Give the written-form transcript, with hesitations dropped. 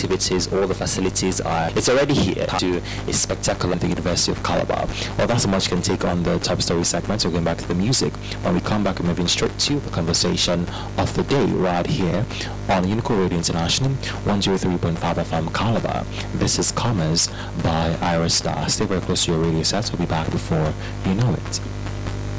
activities, all the facilities are, it's already here to a spectacular at the University of Calabar. Well, that's how much can take on the top story segment. So going back to the music. When we come back, we're moving straight to the conversation of the day right here on Unico Radio International, 103.5 FM Calabar. This is Commerce by Iris Star. Stay very close to your radio sets. We'll be back before you know it.